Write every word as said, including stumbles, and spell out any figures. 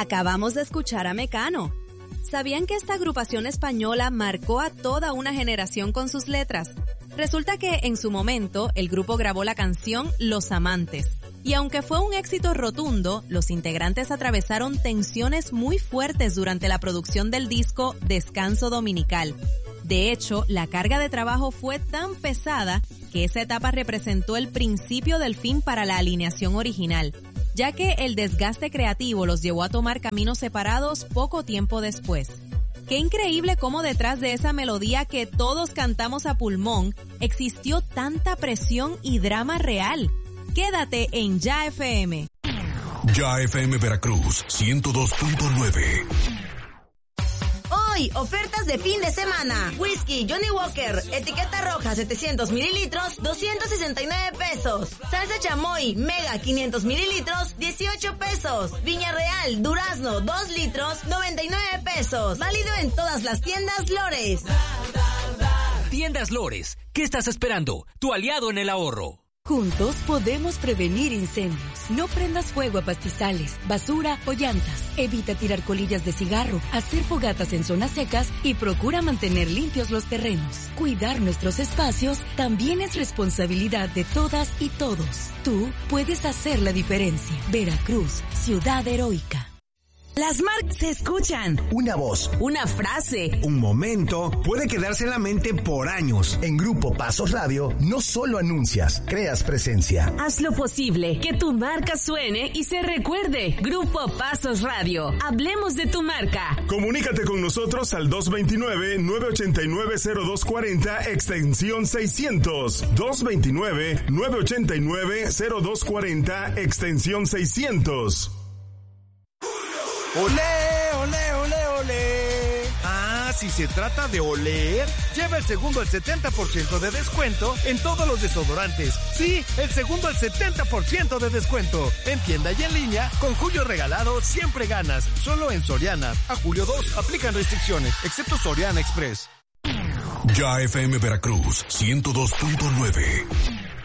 Acabamos de escuchar a Mecano. ¿Sabían que esta agrupación española marcó a toda una generación con sus letras? Resulta que en su momento el grupo grabó la canción Los Amantes. Y aunque fue un éxito rotundo, los integrantes atravesaron tensiones muy fuertes durante la producción del disco Descanso Dominical. De hecho, la carga de trabajo fue tan pesada que esa etapa representó el principio del fin para la alineación original, ya que el desgaste creativo los llevó a tomar caminos separados poco tiempo después. Qué increíble cómo detrás de esa melodía que todos cantamos a pulmón, existió tanta presión y drama real. Quédate en Ya F M. Ya F M Veracruz, ciento dos punto nueve. Hoy, ofertas de fin de semana. Whisky Johnny Walker, etiqueta roja setecientos mililitros, doscientos sesenta y nueve pesos. Salsa chamoy, mega quinientos mililitros, dieciocho pesos. Viña Real, durazno, dos litros, noventa y nueve pesos. Válido en todas las tiendas Lores. Tiendas Lores, ¿qué estás esperando? Tu aliado en el ahorro. Juntos podemos prevenir incendios. No prendas fuego a pastizales, basura o llantas. Evita tirar colillas de cigarro, hacer fogatas en zonas secas y procura mantener limpios los terrenos. Cuidar nuestros espacios también es responsabilidad de todas y todos. Tú puedes hacer la diferencia. Veracruz, ciudad heroica. Las marcas se escuchan. Una voz, una frase, un momento puede quedarse en la mente por años. En Grupo Pasos Radio no solo anuncias, creas presencia. Haz lo posible que tu marca suene y se recuerde. Grupo Pasos Radio. Hablemos de tu marca. Comunícate con nosotros al dos dos nueve, nueve ocho nueve, cero dos cuatro cero extensión seiscientos. dos dos nueve, nueve ocho nueve, cero dos cuatro cero extensión seiscientos. ¡Olé, olé, olé, olé! Ah, si se trata de oler, lleva el segundo al setenta por ciento de descuento en todos los desodorantes. Sí, el segundo al setenta por ciento de descuento. En tienda y en línea, con Julio Regalado siempre ganas. Solo en Soriana. A julio dos aplican restricciones, excepto Soriana Express. Ya F M Veracruz, ciento dos punto nueve.